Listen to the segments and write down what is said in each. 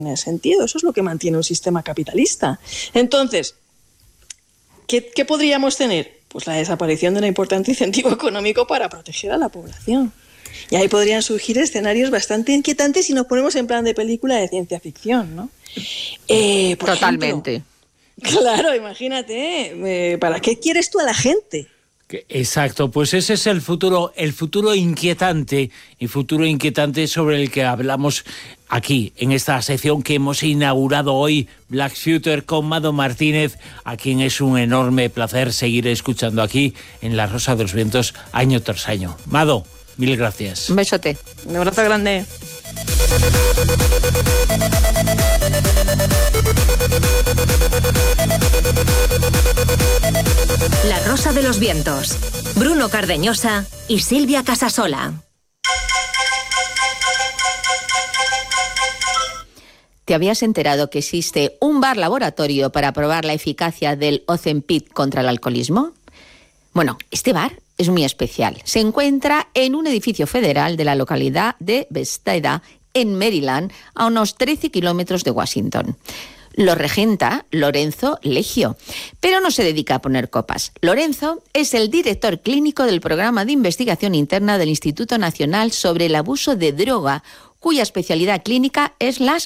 tiene sentido. Eso es lo que mantiene un sistema capitalista. Entonces, ¿qué podríamos tener? Pues la desaparición de un importante incentivo económico para proteger a la población. Y ahí podrían surgir escenarios bastante inquietantes si nos ponemos en plan de película de ciencia ficción, ¿no? Totalmente. Ejemplo, claro, imagínate, ¿para qué quieres tú a la gente? Exacto, pues ese es el futuro inquietante, y futuro inquietante sobre el que hablamos aquí, en esta sección que hemos inaugurado hoy, Black Future, con Mado Martínez, a quien es un enorme placer seguir escuchando aquí en La Rosa de los Vientos, año tras año. Mado, mil gracias. Un besote. Un abrazo grande. La Rosa de los Vientos. Bruno Cardeñosa y Silvia Casasola. ¿Te habías enterado que existe un bar laboratorio para probar la eficacia del Ozempic contra el alcoholismo? Bueno, este bar es muy especial. Se encuentra en un edificio federal de la localidad de Bethesda, en Maryland, a unos 13 kilómetros de Washington. Lo regenta Lorenzo Leggio, pero no se dedica a poner copas. Lorenzo es el director clínico del programa de investigación interna del Instituto Nacional sobre el Abuso de Droga, cuya especialidad clínica es la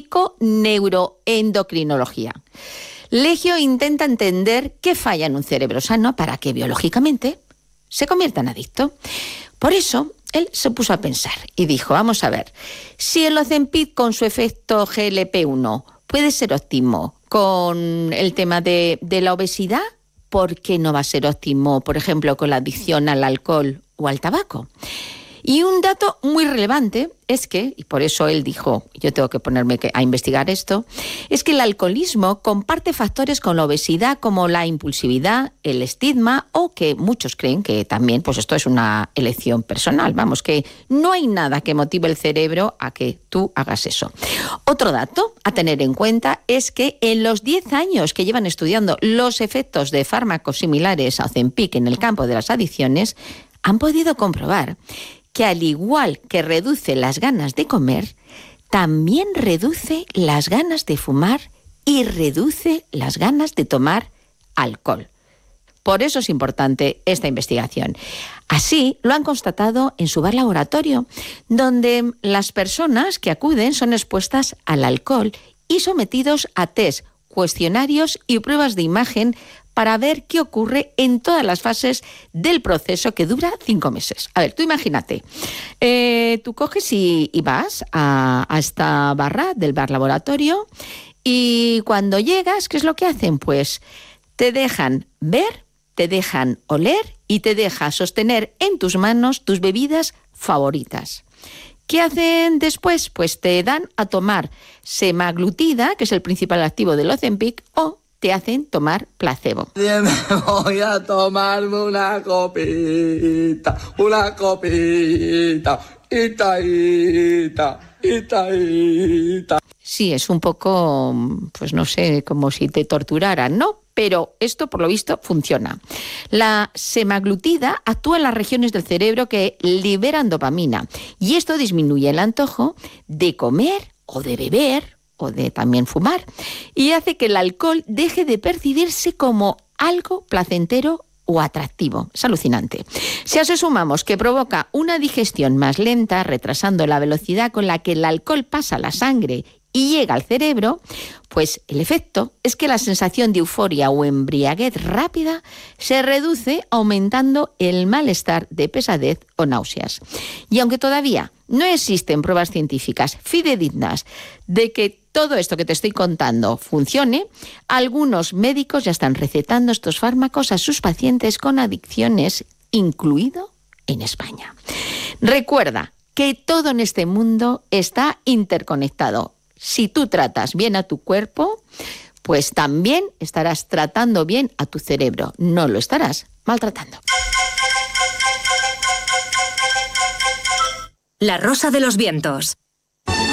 psiconeuroendocrinología. Leggio intenta entender qué falla en un cerebro sano para que biológicamente se convierta en adicto. Por eso, él se puso a pensar y dijo, vamos a ver, si el Ozempic con su efecto GLP-1 puede ser óptimo con el tema de la obesidad, ¿por qué no va a ser óptimo, por ejemplo, con la adicción al alcohol o al tabaco? Y un dato muy relevante es que, y por eso él dijo, yo tengo que ponerme a investigar esto, es que el alcoholismo comparte factores con la obesidad como la impulsividad, el estigma, o que muchos creen que también, pues esto es una elección personal, vamos, que no hay nada que motive el cerebro a que tú hagas eso. Otro dato a tener en cuenta es que en los 10 años que llevan estudiando los efectos de fármacos similares a Ozempic en el campo de las adicciones, han podido comprobar que al igual que reduce las ganas de comer, también reduce las ganas de fumar y reduce las ganas de tomar alcohol. Por eso es importante esta investigación. Así lo han constatado en su bar laboratorio, donde las personas que acuden son expuestas al alcohol y sometidos a test, cuestionarios y pruebas de imagen para ver qué ocurre en todas las fases del proceso, que dura 5 meses. A ver, tú imagínate, tú coges y vas a esta barra del bar laboratorio, y cuando llegas, ¿qué es lo que hacen? Pues te dejan ver, te dejan oler y te dejan sostener en tus manos tus bebidas favoritas. ¿Qué hacen después? Pues te dan a tomar semaglutida, que es el principal activo del Ozempic, o te hacen tomar placebo. Voy a tomarme una copita, ita. Sí, es un poco, pues no sé, como si te torturaran, ¿no? Pero esto, por lo visto, funciona. La semaglutida actúa en las regiones del cerebro que liberan dopamina, y esto disminuye el antojo de comer o de beber o de también fumar, y hace que el alcohol deje de percibirse como algo placentero o atractivo. Es alucinante. Si a eso sumamos que provoca una digestión más lenta, retrasando la velocidad con la que el alcohol pasa a la sangre y llega al cerebro, pues el efecto es que la sensación de euforia o embriaguez rápida se reduce, aumentando el malestar de pesadez o náuseas. Y aunque todavía no existen pruebas científicas fidedignas de que todo esto que te estoy contando funcione, algunos médicos ya están recetando estos fármacos a sus pacientes con adicciones, incluido en España. Recuerda que todo en este mundo está interconectado. Si tú tratas bien a tu cuerpo, pues también estarás tratando bien a tu cerebro. No lo estarás maltratando. La Rosa de los Vientos.